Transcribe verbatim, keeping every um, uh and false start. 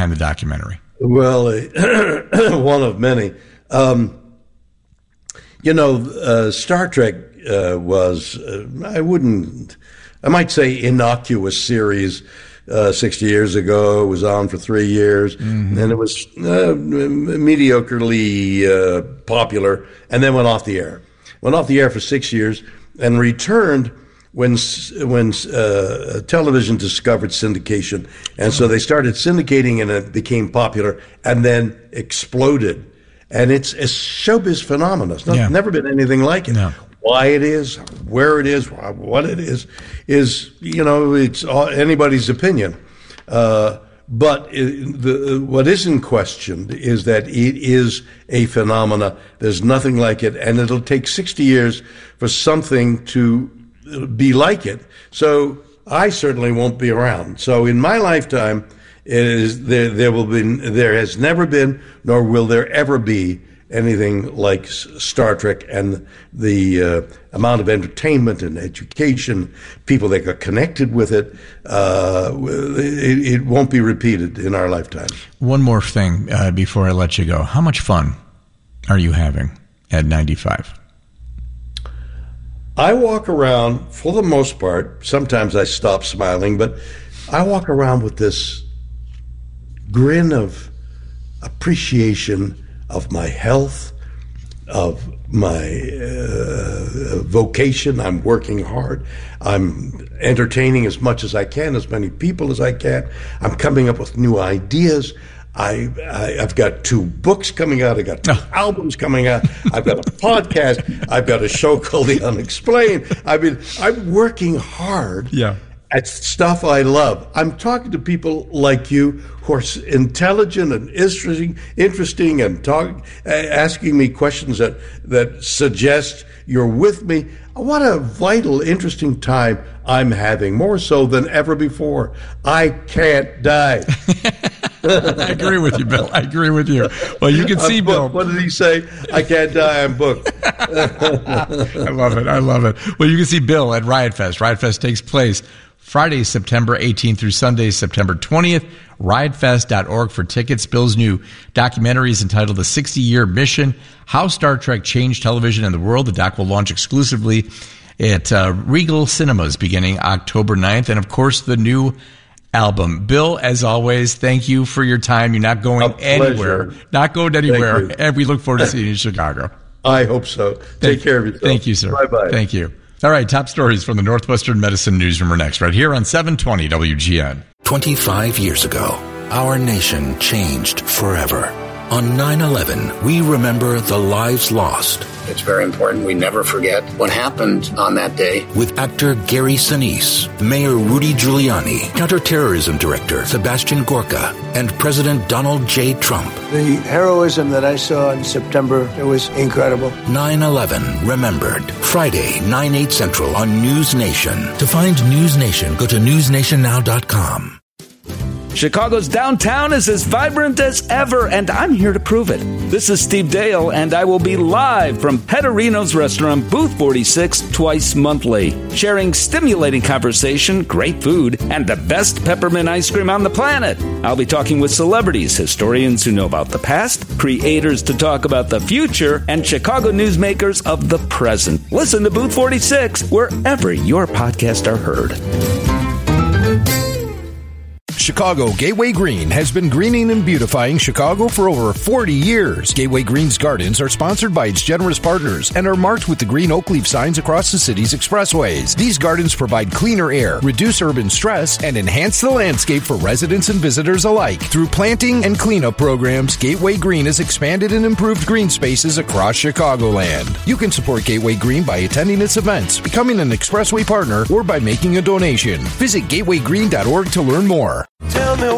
behind the documentary? Well, uh, one of many. Um, you know, uh, Star Trek uh, was, uh, I wouldn't, I might say innocuous series. Uh, sixty years ago, it was on for three years, mm-hmm. and it was uh, mediocrely uh, popular, and then went off the air. Went off the air for six years, and returned when when uh, television discovered syndication, and so they started syndicating, and it became popular, and then exploded. And it's a showbiz phenomenon. It's not, yeah. never been anything like it. No. Why it is, where it is, what it is, is, you know, it's all, anybody's opinion. Uh, but it, the, what isn't questioned is that it is a phenomena. There's nothing like it, and it'll take sixty years for something to be like it. So I certainly won't be around. So in my lifetime, it is, there, there will be, there has never been, nor will there ever be, anything like Star Trek, and the uh, amount of entertainment and education, people that got connected with it, uh, it, it won't be repeated in our lifetime. One more thing uh, before I let you go. How much fun are you having at ninety-five? I walk around, for the most part, sometimes I stop smiling, but I walk around with this grin of appreciation of my health, of my uh, vocation. I'm working hard. I'm entertaining as much as I can, as many people as I can. I'm coming up with new ideas. I, I, I've got two books coming out. I've got two oh. albums coming out. I've got a podcast. I've got a show called The Unexplained. I mean, I'm working hard. Yeah. At stuff I love. I'm talking to people like you who are intelligent and interesting, interesting, and talk, asking me questions that that suggest you're with me. What a vital, interesting time I'm having, more so than ever before. I can't die. I agree with you, Bill. I agree with you. Well, you can see, Bill. What did he say? I can't die. I'm booked. I love it. I love it. Well, you can see Bill at Riot Fest. Riot Fest takes place Friday, September eighteenth through Sunday, September twentieth. riot fest dot org for tickets. Bill's new documentary is entitled The sixty-Year Mission, How Star Trek Changed Television and the World. The doc will launch exclusively at uh, Regal Cinemas beginning October ninth. And, of course, the new album. Bill, as always, thank you for your time. You're not going anywhere. Not going anywhere. And we look forward to seeing you in Chicago. I hope so. Thank, Take care of yourself. Thank you, sir. Bye-bye. Thank you. All right, top stories from the Northwestern Medicine Newsroom are next, right here on seven twenty W G N. twenty-five years ago, our nation changed forever. On nine eleven, we remember the lives lost. It's very important we never forget what happened on that day. With actor Gary Sinise, Mayor Rudy Giuliani, Counterterrorism Director Sebastian Gorka, and President Donald J. Trump. The heroism that I saw in September, it was incredible. nine eleven Remembered. Friday, nine, eight Central on News Nation. To find News Nation, go to news nation now dot com. Chicago's downtown is as vibrant as ever, and I'm here to prove it. This is Steve Dale, and I will be live from Pedorino's Restaurant, Booth forty-six, twice monthly, sharing stimulating conversation, great food, and the best peppermint ice cream on the planet. I'll be talking with celebrities, historians who know about the past, creators to talk about the future, and Chicago newsmakers of the present. Listen to Booth forty-six wherever your podcasts are heard. Chicago Gateway Green has been greening and beautifying Chicago for over forty years. Gateway Green's gardens are sponsored by its generous partners and are marked with the green oak leaf signs across the city's expressways. These gardens provide cleaner air, reduce urban stress, and enhance the landscape for residents and visitors alike. Through planting and cleanup programs, Gateway Green has expanded and improved green spaces across Chicagoland. You can support Gateway Green by attending its events, becoming an expressway partner, or by making a donation. Visit gateway green dot org to learn more. Tell me